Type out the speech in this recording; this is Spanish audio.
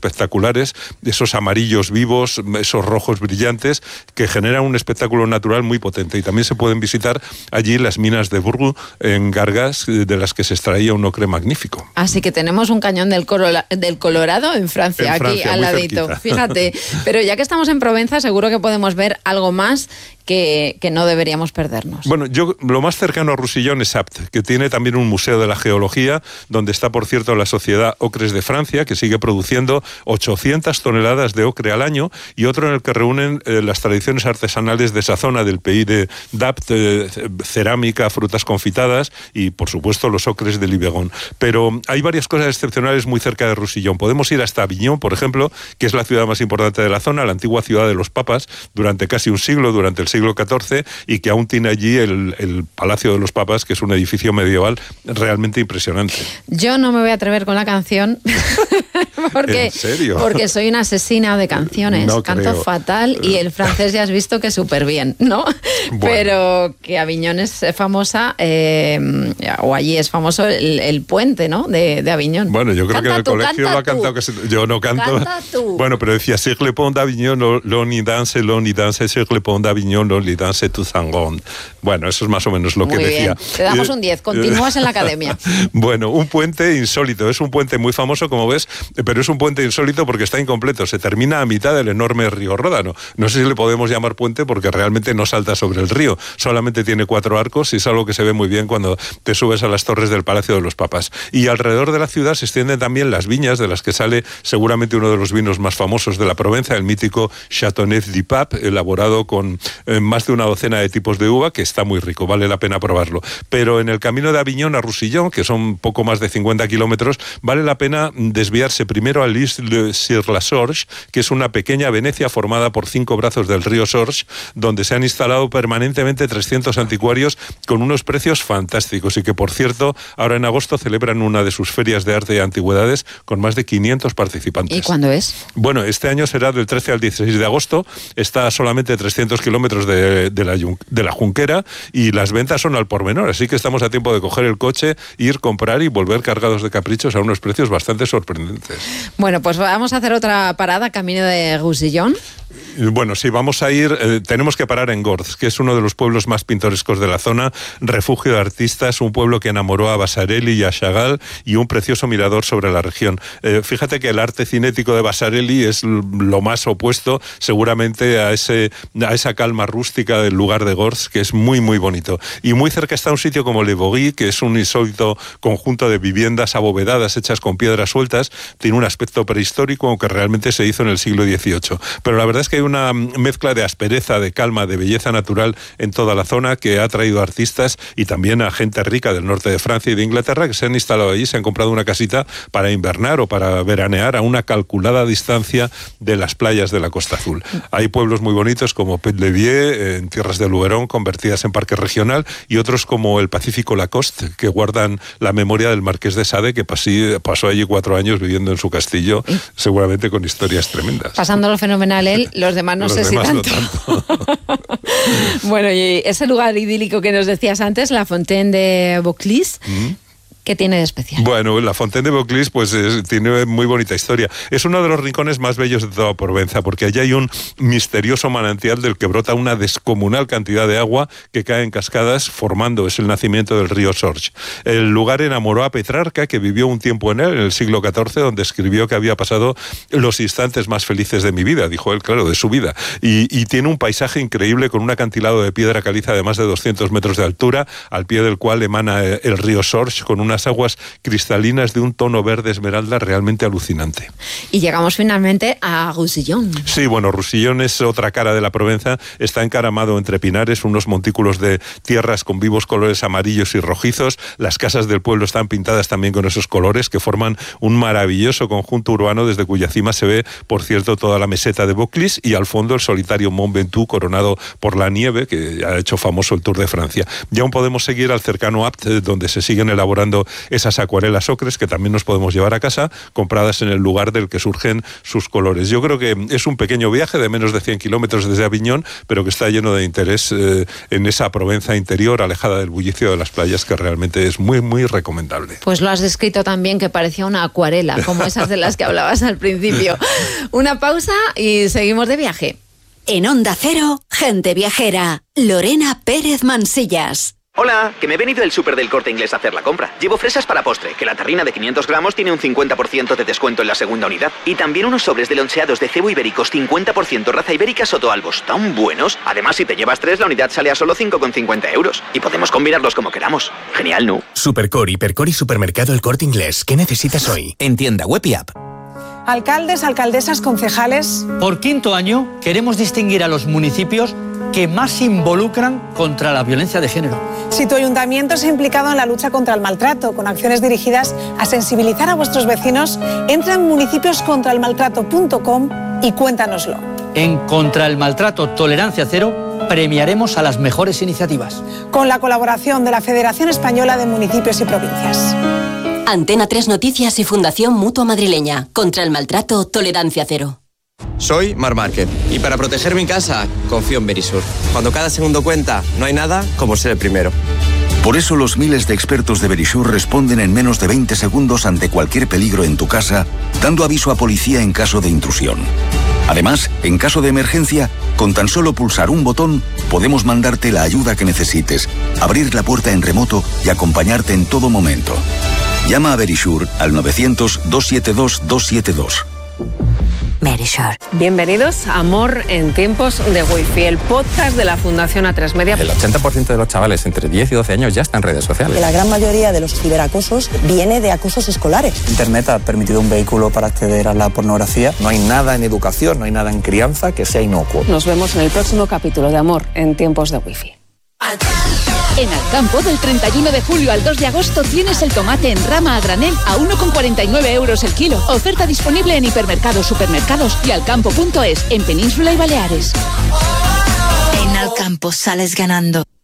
espectaculares, esos amarillos vivos, esos rojos brillantes, que generan un espectáculo natural muy potente. Y también se pueden visitar allí las minas de Brou, en Gargas, de las que se extraía un ocre magnífico. Así que tenemos un cañón del Colorado en Francia, aquí al ladito. Cerquita. Fíjate, pero ya que estamos en Provenza, seguro que podemos ver algo más que no deberíamos perdernos. Bueno, yo lo más cercano a Roussillon es Apt, que tiene también un museo de la geología, donde está, por cierto, la Sociedad Ocres de Francia, que sigue produciendo 800 toneladas de ocre al año, y otro en el que reúnen las tradiciones artesanales de esa zona del pays d'Apt, cerámica, frutas confitadas y, por supuesto, los ocres de Libégon. Pero hay varias cosas excepcionales muy cerca de Roussillon. Podemos ir hasta Avignon, por ejemplo, que es la ciudad más importante de la zona, la antigua ciudad de los papas, durante casi un siglo, durante el siglo XIV, y que aún tiene allí el Palacio de los Papas, que es un edificio medieval realmente impresionante. Yo no me voy a atrever con la canción porque, ¿en serio? Porque soy una asesina de canciones, no canto creo. fatal, y el francés ya has visto que súper bien, ¿no? Bueno. Pero que Aviñón es famosa, o allí es famoso el puente, ¿no? De Aviñón. Bueno, yo creo que en el colegio lo ha cantado, yo no canto. Canta tú. Bueno, pero decía, sur le pont d'Avignon, l'on y danse, sur le pont d'Avignon, l'on y danse tout sangon. Bueno, eso es más o menos lo muy que bien. decía. Te damos un 10, continúas en la academia. Bueno, un puente insólito, es un puente muy famoso, como ves, pero es un puente insólito porque está incompleto, se termina a mitad del enorme río Ródano. No sé si le podemos llamar puente porque realmente no salta sobre el río, solamente tiene 4 arcos y es algo que se ve muy bien cuando te subes a las torres del Palacio de los Papas. Y alrededor de la ciudad se extienden también las viñas, de las que sale seguramente uno de los vinos más famosos de la Provenza, el mítico Châteauneuf-du-Pape, elaborado con más de una docena de tipos de uva, que está muy rico, vale la pena probarlo. Pero en el camino de Avignon a Roussillon, que son poco más de 50 kilómetros, vale la pena desviarse primero a l'Isle-sur-la-Sorge, que es una pequeña Venecia formada por 5 brazos del río Sorge, donde se han instalado permanentemente 300 anticuarios con unos precios fantásticos y que, por cierto, ahora en agosto celebran una de sus ferias de arte y antigüedades con más de 500 participantes. ¿Y cuándo es? Bueno, este año será del 13 al 16 de agosto, está a solamente 300 kilómetros de la Junquera y las ventas son al por menor, así que estamos a tiempo de coger el coche, ir, comprar y volver cargados de caprichos a unos precios bastante sorprendentes. Bueno, pues vamos a hacer otra parada camino de Roussillon. Bueno, sí, vamos a ir, tenemos que parar en Gordes, que es uno de los pueblos más pintorescos de la zona, refugio de artistas, un pueblo que enamoró a Vasarely y a Chagall y un precioso mirador sobre la región. Fíjate que el arte cinético de Vasarely es lo más opuesto seguramente a esa calma rústica del lugar de Gordes, que es muy, muy bonito. Y muy cerca está un sitio como Le Bourgy, que es un insólito conjunto de viviendas abovedadas hechas con piedras sueltas, tiene un aspecto prehistórico, aunque realmente se hizo en el siglo XVIII. Pero la verdad es que hay una mezcla de aspereza, de calma, de belleza natural en toda la zona que ha traído a artistas y también a gente rica del norte de Francia y de Inglaterra que se han instalado allí, se han comprado una casita para invernar o para veranear a una calculada distancia de las playas de la Costa Azul. Hay pueblos muy bonitos como Pet-Levier, en tierras de Luberon, convertidas en parque regional, y otros como el Pacífico Lacoste, que guardan la memoria del Marqués de Sade, que pasó allí 4 años viviendo en su castillo, seguramente con historias tremendas. Pasándolo fenomenal él, los demás no sé si tanto. Bueno, y ese lugar idílico que nos decías antes, la Fontaine de Vauclise, ¿qué tiene de especial? Bueno, la Fontaine de Vauclise pues tiene muy bonita historia. Es uno de los rincones más bellos de toda Provenza, porque allí hay un misterioso manantial del que brota una descomunal cantidad de agua que cae en cascadas, es el nacimiento del río Sorge. El lugar enamoró a Petrarca, que vivió un tiempo en él, en el siglo XIV, donde escribió que había pasado los instantes más felices de mi vida, dijo él, claro, de su vida. Y tiene un paisaje increíble con un acantilado de piedra caliza de más de 200 metros de altura, al pie del cual emana el río Sorge, con unas aguas cristalinas de un tono verde esmeralda realmente alucinante. Y llegamos finalmente a Roussillon. Sí, bueno, Roussillon es otra cara de la Provenza, está encaramado entre pinares, unos montículos de tierras con vivos colores amarillos y rojizos, las casas del pueblo están pintadas también con esos colores que forman un maravilloso conjunto urbano desde cuya cima se ve, por cierto, toda la meseta de Vauclise y al fondo el solitario Mont Ventoux coronado por la nieve que ha hecho famoso el Tour de Francia. Y aún podemos seguir al cercano Apt, donde se siguen elaborando ejemplo, esas acuarelas ocres que también nos podemos llevar a casa, compradas en el lugar del que surgen sus colores. Yo creo que es un pequeño viaje de menos de 100 kilómetros desde Aviñón, pero que está lleno de interés en esa Provenza interior, alejada del bullicio de las playas, que realmente es muy, muy recomendable. Pues lo has descrito también, que parecía una acuarela, como esas de las que hablabas al principio. Una pausa y seguimos de viaje. En Onda Cero, gente viajera. Lorena Pérez Mansillas. Hola, que me he venido del súper del Corte Inglés a hacer la compra. Llevo fresas para postre, que la terrina de 500 gramos tiene un 50% de descuento en la segunda unidad. Y también unos sobres de loncheados de cebo ibéricos 50% raza ibérica Sotoalbos, tan buenos. Además, si te llevas 3, la unidad sale a solo 5,50 €. Y podemos combinarlos como queramos. Genial, ¿no? Supercor, Hipercor y Supermercado El Corte Inglés. ¿Qué necesitas hoy? En tienda web y app. Alcaldes, alcaldesas, concejales. Por quinto año queremos distinguir a los municipios que más se involucran contra la violencia de género. Si tu ayuntamiento se ha implicado en la lucha contra el maltrato, con acciones dirigidas a sensibilizar a vuestros vecinos, entra en municipioscontraelmaltrato.com y cuéntanoslo. En Contra el Maltrato Tolerancia Cero premiaremos a las mejores iniciativas. Con la colaboración de la Federación Española de Municipios y Provincias. Antena 3 Noticias y Fundación Mutua Madrileña. Contra el Maltrato Tolerancia Cero. Soy Mar Márquez y para proteger mi casa confío en Verisur. Cuando cada segundo cuenta, no hay nada como ser el primero. Por eso los miles de expertos de Verisur responden en menos de 20 segundos ante cualquier peligro en tu casa, dando aviso a policía en caso de intrusión. Además, en caso de emergencia, con tan solo pulsar un botón, podemos mandarte la ayuda que necesites, abrir la puerta en remoto y acompañarte en todo momento. Llama a Verisur al 900-272-272. Verisur. Bienvenidos a Amor en tiempos de Wi-Fi, el podcast de la Fundación A3 Media. El 80% de los chavales entre 10 y 12 años ya están en redes sociales. La gran mayoría de los ciberacosos viene de acosos escolares. Internet ha permitido un vehículo para acceder a la pornografía. No hay nada en educación, no hay nada en crianza que sea inocuo. Nos vemos en el próximo capítulo de Amor en tiempos de Wi-Fi. En Alcampo, del 31 de julio al 2 de agosto, tienes el tomate en rama a granel a 1,49 € el kilo. Oferta disponible en hipermercados, supermercados y alcampo.es, en Península y Baleares. En Alcampo sales ganando.